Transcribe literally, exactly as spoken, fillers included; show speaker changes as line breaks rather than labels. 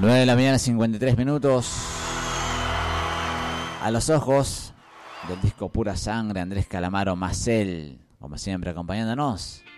nueve de la mañana, cincuenta y tres minutos. A los ojos del disco Pura Sangre, Andrés Calamaro Macel, como siempre, acompañándonos